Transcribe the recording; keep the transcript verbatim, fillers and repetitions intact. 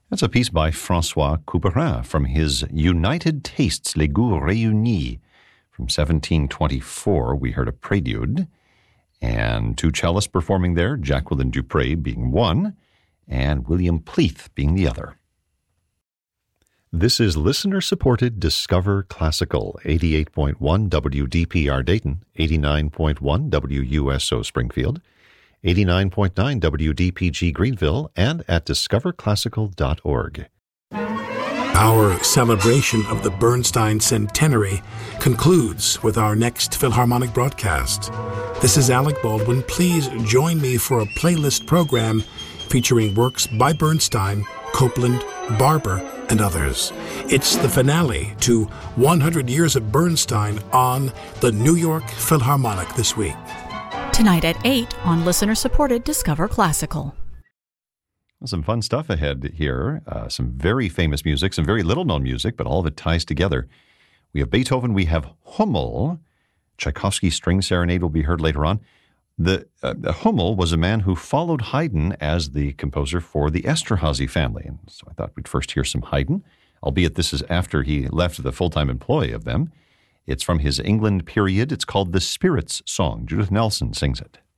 That's a piece by François Couperin from his United Tastes, Les Goûts Réunis. From seventeen twenty-four, we heard a prelude, and two cellists performing there, Jacqueline Dupre being one, and William Pleath being the other. This is listener-supported Discover Classical, eighty-eight point one W D P R Dayton, eighty-nine point one W U S O Springfield, eighty-nine point nine W D P G Greenville, and at discover classical dot org. Our celebration of the Bernstein Centenary concludes with our next Philharmonic broadcast. This is Alec Baldwin. Please join me for a playlist program featuring works by Bernstein, Copland, Barber, and others. It's the finale to one hundred years of Bernstein on the New York Philharmonic this week. Tonight at eight on listener-supported Discover Classical. Some fun stuff ahead here. Uh, some very famous music, some very little-known music, but all of it ties together. We have Beethoven, we have Hummel. Tchaikovsky's String Serenade will be heard later on. The uh, Hummel was a man who followed Haydn as the composer for the Esterházy family. And so I thought we'd first hear some Haydn, albeit this is after he left the full-time employ of them. It's from his England period. It's called The Spirit's Song. Judith Nelson sings it.